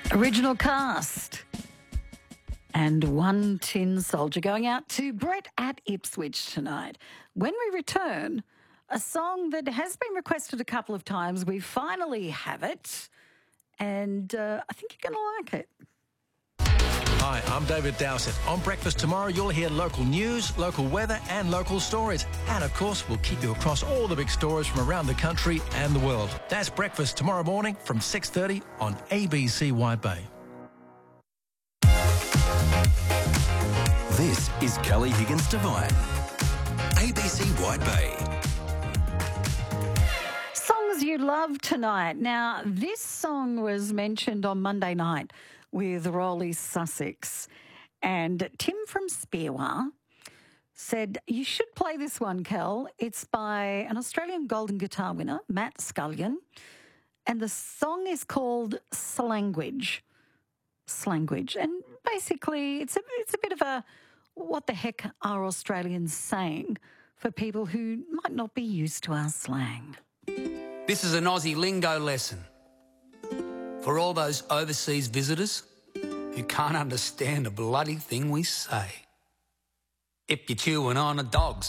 Original cast. And One Tin Soldier going out to Brett at Ipswich tonight. When we return, a song that has been requested a couple of times. We finally have it. And I think you're going to like it. Hi, I'm David Dowsett. On Breakfast tomorrow, you'll hear local news, local weather and local stories. And, of course, we'll keep you across all the big stories from around the country and the world. That's Breakfast tomorrow morning from 6:30 on ABC Wide Bay. This is Kelly Higgins Devine. ABC Wide Bay. Songs you love tonight. Now, this song was mentioned on Monday night with Rolly Sussex. And Tim from Spearwa said, you should play this one, Kel. It's by an Australian Golden Guitar winner, Matt Scullion. And the song is called Slanguage. Slanguage. And basically, it's a bit of a what the heck are Australians saying for people who might not be used to our slang. This is an Aussie lingo lesson for all those overseas visitors who can't understand a bloody thing we say. If you're chewing on a dog's